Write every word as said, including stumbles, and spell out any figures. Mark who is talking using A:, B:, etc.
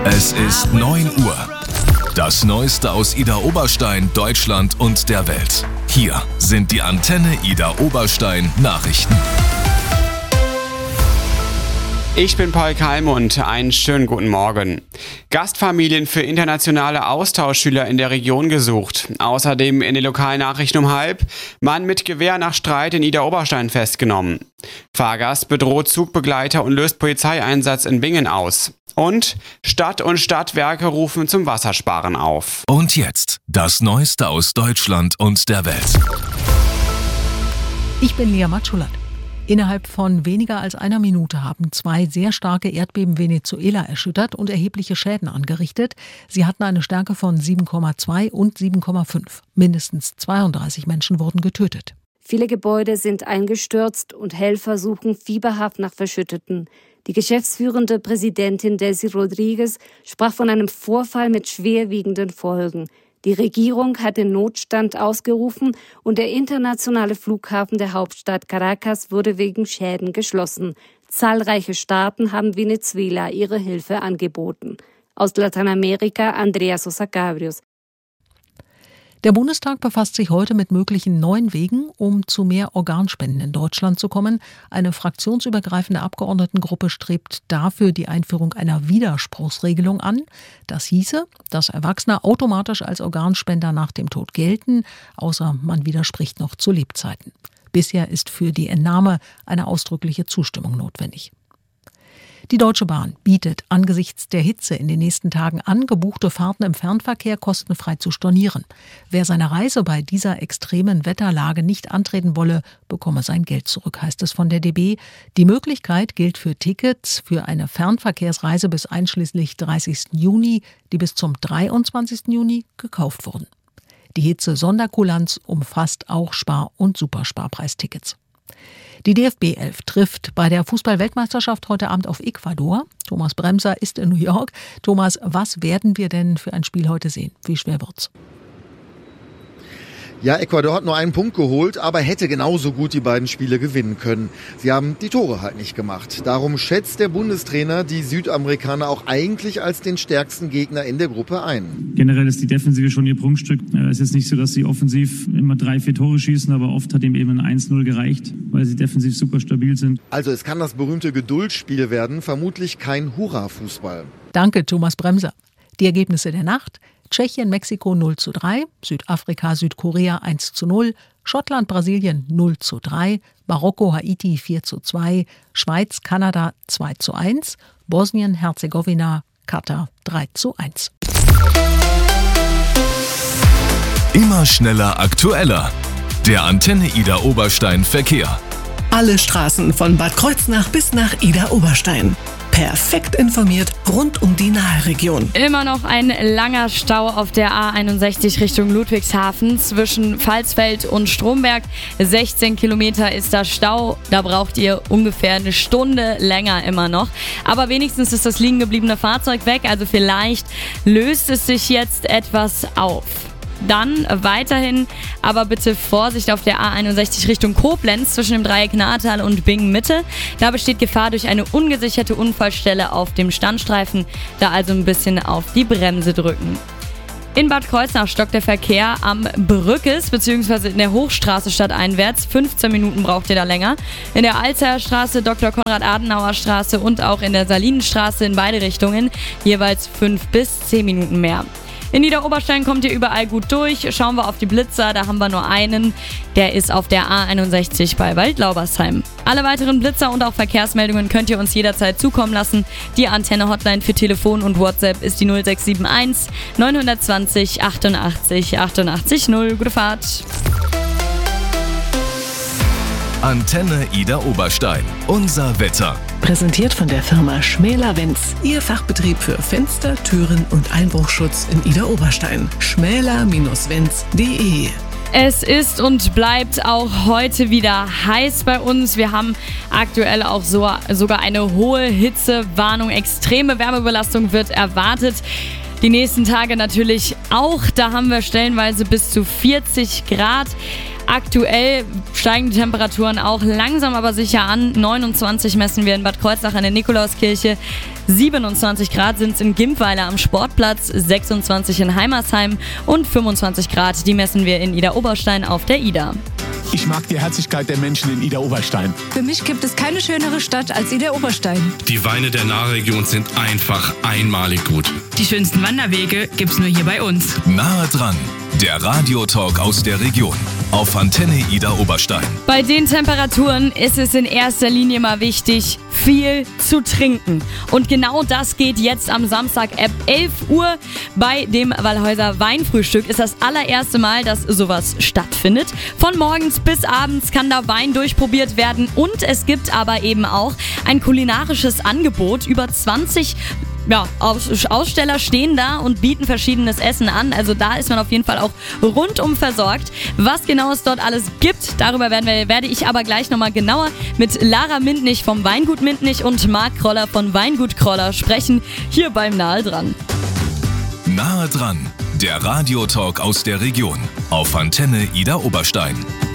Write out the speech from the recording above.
A: Es ist neun Uhr. Das Neueste aus Idar Oberstein, Deutschland und der Welt. Hier sind die Antenne Idar Oberstein Nachrichten.
B: Ich bin Paul Kalmund, einen schönen guten Morgen. Gastfamilien für internationale Austauschschüler in der Region gesucht. Außerdem in den Lokalnachrichten um halb, Mann mit Gewehr nach Streit in Idar Oberstein festgenommen. Fahrgast bedroht Zugbegleiter und löst Polizeieinsatz in Bingen aus. Und Stadt und Stadtwerke rufen zum Wassersparen auf.
A: Und jetzt das Neueste aus Deutschland und der Welt.
C: Ich bin Lea Matschulat. Innerhalb von weniger als einer Minute haben zwei sehr starke Erdbeben Venezuela erschüttert und erhebliche Schäden angerichtet. Sie hatten eine Stärke von sieben Komma zwei und sieben Komma fünf. Mindestens zweiunddreißig Menschen wurden getötet.
D: Viele Gebäude sind eingestürzt und Helfer suchen fieberhaft nach Verschütteten. Die geschäftsführende Präsidentin Delcy Rodriguez sprach von einem Vorfall mit schwerwiegenden Folgen. Die Regierung hat den Notstand ausgerufen und der internationale Flughafen der Hauptstadt Caracas wurde wegen Schäden geschlossen. Zahlreiche Staaten haben Venezuela ihre Hilfe angeboten. Aus Lateinamerika Andrea Sosa Cabrios.
C: Der Bundestag befasst sich heute mit möglichen neuen Wegen, um zu mehr Organspenden in Deutschland zu kommen. Eine fraktionsübergreifende Abgeordnetengruppe strebt dafür die Einführung einer Widerspruchsregelung an. Das hieße, dass Erwachsene automatisch als Organspender nach dem Tod gelten, außer man widerspricht noch zu Lebzeiten. Bisher ist für die Entnahme eine ausdrückliche Zustimmung notwendig. Die Deutsche Bahn bietet angesichts der Hitze in den nächsten Tagen an, gebuchte Fahrten im Fernverkehr kostenfrei zu stornieren. Wer seine Reise bei dieser extremen Wetterlage nicht antreten wolle, bekomme sein Geld zurück, heißt es von der D B. Die Möglichkeit gilt für Tickets für eine Fernverkehrsreise bis einschließlich dreißigsten Juni, die bis zum dreiundzwanzigsten Juni gekauft wurden. Die Hitze-Sonderkulanz umfasst auch Spar- und Supersparpreistickets. Die D F B elf trifft bei der Fußball-Weltmeisterschaft heute Abend auf Ecuador. Thomas Bremser ist in New York. Thomas, was werden wir denn für ein Spiel heute sehen? Wie schwer wird's?
E: Ja, Ecuador hat nur einen Punkt geholt, aber hätte genauso gut die beiden Spiele gewinnen können. Sie haben die Tore halt nicht gemacht. Darum schätzt der Bundestrainer die Südamerikaner auch eigentlich als den stärksten Gegner in der Gruppe ein.
F: Generell ist die Defensive schon ihr Prunkstück. Es ist jetzt nicht so, dass sie offensiv immer drei, vier Tore schießen, aber oft hat ihm eben ein eins null gereicht, weil sie defensiv super stabil sind.
E: Also es kann das berühmte Geduldsspiel werden, vermutlich kein Hurra-Fußball.
C: Danke, Thomas Bremser. Die Ergebnisse der Nacht: Tschechien, Mexiko null zu drei, Südafrika, Südkorea eins zu null, Schottland, Brasilien null zu drei, Marokko, Haiti vier zu zwei, Schweiz, Kanada zwei zu eins, Bosnien, Herzegowina, Katar drei zu eins.
A: Immer schneller, aktueller. Der Antenne Idar Oberstein Verkehr.
G: Alle Straßen von Bad Kreuznach bis nach Idar Oberstein. Perfekt informiert rund um die Nahe-Region.
H: Immer noch ein langer Stau auf der A einundsechzig Richtung Ludwigshafen zwischen Pfalzfeld und Stromberg. sechzehn Kilometer ist der Stau. Da braucht ihr ungefähr eine Stunde länger immer noch. Aber wenigstens ist das liegen gebliebene Fahrzeug weg. Also vielleicht löst es sich jetzt etwas auf. Dann weiterhin aber bitte Vorsicht auf der A einundsechzig Richtung Koblenz zwischen dem Dreieck Nahetal und Bingen Mitte. Da besteht Gefahr durch eine ungesicherte Unfallstelle auf dem Standstreifen. Da also ein bisschen auf die Bremse drücken. In Bad Kreuznach stockt der Verkehr am Brückes bzw. in der Hochstraße stadteinwärts. fünfzehn Minuten braucht ihr da länger. In der Alzheimer Straße, Doktor Konrad-Adenauer Straße und auch in der Salinenstraße in beide Richtungen jeweils fünf bis zehn Minuten mehr. In Idar Oberstein kommt ihr überall gut durch. Schauen wir auf die Blitzer, da haben wir nur einen. Der ist auf der A einundsechzig bei Waldlaubersheim. Alle weiteren Blitzer und auch Verkehrsmeldungen könnt ihr uns jederzeit zukommen lassen. Die Antenne-Hotline für Telefon und WhatsApp ist die null sechs sieben eins neun zwei null achtundachtzig achtundachtzig null. Gute Fahrt!
A: Antenne Idar Oberstein. Unser Wetter.
G: Präsentiert von der Firma Schmäler-Wenz. Ihr Fachbetrieb für Fenster, Türen und Einbruchschutz in Idar Oberstein. schmäler Bindestrich wenz punkt de.
H: Es ist und bleibt auch heute wieder heiß bei uns. Wir haben aktuell auch so, sogar eine hohe Hitzewarnung. Extreme Wärmebelastung wird erwartet. Die nächsten Tage natürlich auch. Da haben wir stellenweise bis zu vierzig Grad. Aktuell steigen die Temperaturen auch langsam aber sicher an. neunundzwanzig messen wir in Bad Kreuznach an der Nikolauskirche. siebenundzwanzig Grad sind es in Gimpweiler am Sportplatz, sechsundzwanzig in Heimersheim und fünfundzwanzig Grad, die messen wir in Idar-Oberstein auf der Idar.
I: Ich mag die Herzlichkeit der Menschen in Idar-Oberstein.
J: Für mich gibt es keine schönere Stadt als Idar-Oberstein.
K: Die Weine der Nahregion sind einfach einmalig gut.
L: Die schönsten Wanderwege gibt's nur hier bei uns.
A: Nahe dran, der Radiotalk aus der Region auf Antenne Idar-Oberstein.
H: Bei den Temperaturen ist es in erster Linie mal wichtig, viel zu trinken. Und genau das geht jetzt am Samstag ab elf Uhr bei dem Wallhäuser Weinfrühstück. Ist das allererste Mal, dass sowas stattfindet. Von morgens bis abends kann da Wein durchprobiert werden und es gibt aber eben auch ein kulinarisches Angebot. Über zwanzig Ja, Aussteller stehen da und bieten verschiedenes Essen an. Also da ist man auf jeden Fall auch rundum versorgt. Was genau es dort alles gibt, darüber werden wir, werde ich aber gleich nochmal genauer mit Lara Mintnich vom Weingut Mintnich und Marc Kroller von Weingut Kroller sprechen, hier beim Nahe dran.
A: Nahe dran, der Radiotalk aus der Region auf Antenne Idar-Oberstein.